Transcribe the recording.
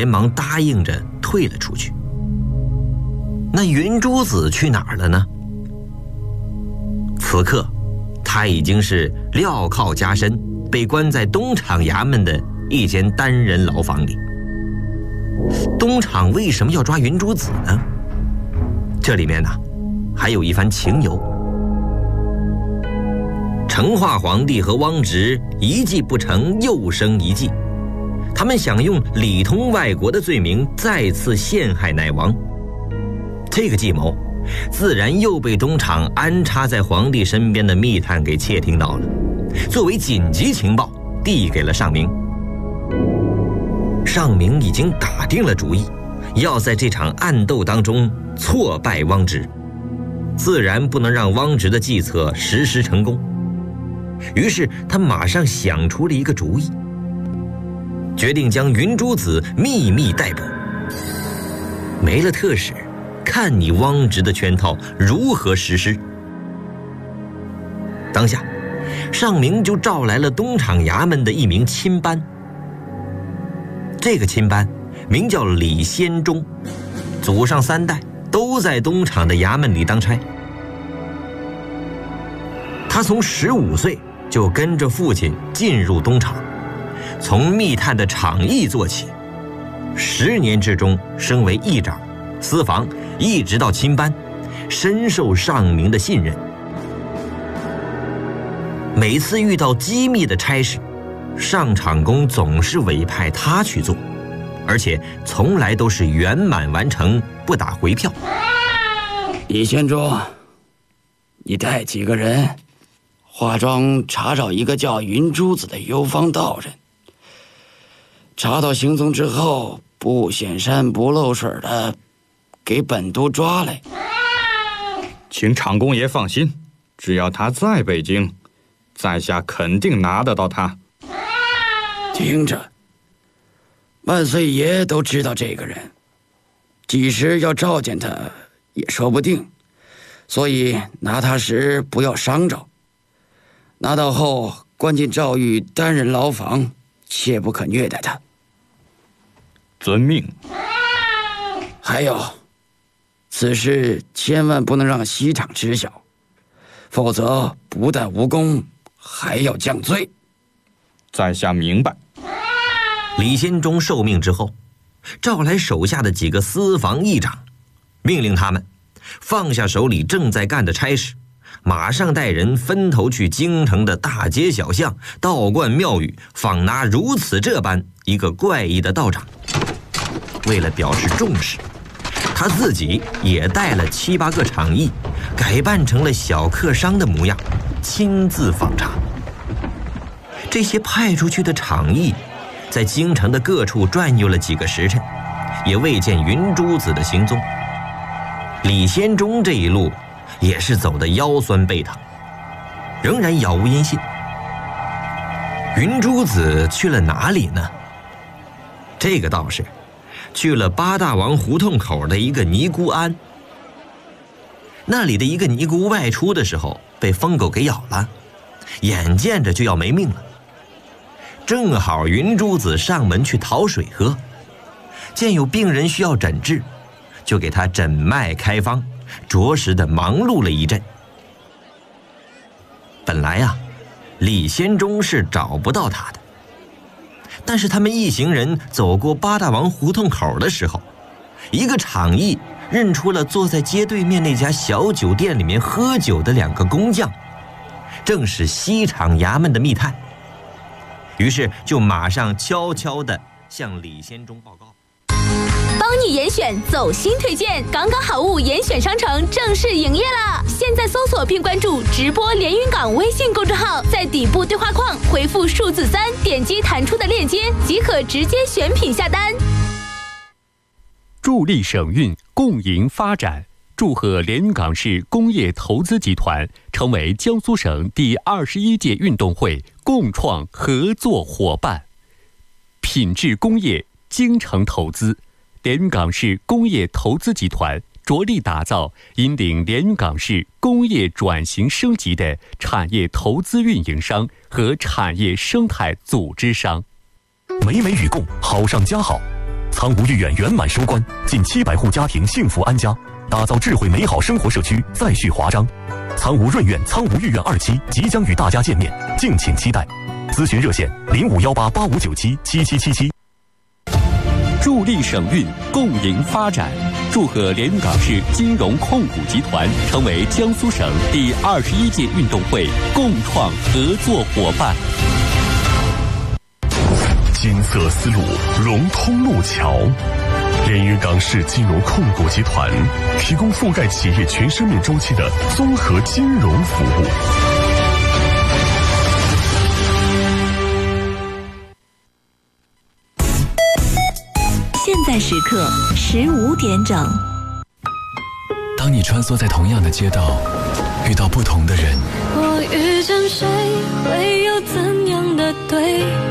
连忙答应着退了出去。那云珠子去哪儿了呢？此刻他已经是镣铐加身，被关在东厂衙门的一间单人牢房里。东厂为什么要抓云珠子呢？这里面呢，还有一番情由。成化皇帝和汪直一计不成，又生一计，他们想用里通外国的罪名再次陷害乃王。这个计谋自然又被东厂安插在皇帝身边的密探给窃听到了，作为紧急情报递给了尚明。尚明已经打定了主意，要在这场暗斗当中挫败汪直，自然不能让汪直的计策实施成功。于是他马上想出了一个主意，决定将云珠子秘密逮捕。没了特使，看你汪直的圈套如何实施。当下尚明就召来了东厂衙门的一名亲班，这个亲班名叫李先忠，祖上3代都在东厂的衙门里当差。他从15岁就跟着父亲进入东厂，从密探的厂役做起，10年之中升为议长、司房，一直到亲班，深受尚明的信任。每次遇到机密的差事，尚厂公总是委派他去做，而且从来都是圆满完成，不打回票。 李先忠，你带几个人化妆查找一个叫云珠子的游方道人，查到行踪之后，不显山不漏水的给本督抓来。 请厂公爷放心，只要他在北京，在下肯定拿得到他。 听着，万岁爷都知道这个人，几时要召见他也说不定，所以拿他时不要伤着。拿到后关进诏狱单人牢房，切不可虐待他。 遵命。 还有，此事千万不能让西厂知晓，否则不但无功，还要降罪。 在下明白。 李先忠受命之后，召来手下的几个司房议长，命令他们放下手里正在干的差事，马上带人分头去京城的大街小巷、道观庙宇，访拿如此这般一个怪异的道长。为了表示重视，他自己也带了7、8个厂役，改扮成了小客商的模样，亲自访查。这些派出去的厂役在京城的各处转悠了几个时辰，也未见云珠子的行踪。李先忠这一路也是走得腰酸背疼，仍然杳无音信。云珠子去了哪里呢？这个道士去了八大王胡同口的一个尼姑庵。那里的一个尼姑外出的时候被疯狗给咬了，眼见着就要没命了。正好云珠子上门去讨水喝，见有病人需要诊治，就给他诊脉开方，着实的忙碌了一阵。本来啊，李先忠是找不到他的，但是他们一行人走过八大王胡同口的时候，一个厂役认出了坐在街对面那家小酒店里面喝酒的2个工匠，正是西厂衙门的密探。于是就马上悄悄地向李先忠报告。 帮你严选走心推荐，港港好物严选商城正式营业啦！现在搜索并关注直播连云港微信公众号，在底部对话框回复数字3，点击弹出的链接即可直接选品下单。 助力省运，共赢发展。祝贺连云港市工业投资集团成为江苏省第21届运动会共创合作伙伴。品质工业，精诚投资。连云港市工业投资集团着力打造引领连云港市工业转型升级的产业投资运营商和产业生态组织商。 美美与共，好上加好。 苍梧御苑圆满收官，近700户家庭幸福安家，打造智慧美好生活社区再续华章。苍梧润苑、苍梧御苑2期即将与大家见面，敬请期待。咨询热线051885977777。 助力省运，共赢发展。祝贺连云港市金融控股集团成为江苏省第21届运动会共创合作伙伴。 金色丝路融通路桥，连云港市金融控股集团提供覆盖企业全生命周期的综合金融服务。 现在时刻15点整。 当你穿梭在同样的街道，遇到不同的人， 我遇见谁，会有怎样的对